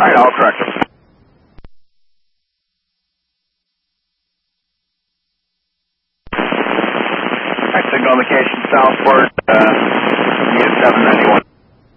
Alright, I'll correct him. Alright, signal indication southward, unit 791.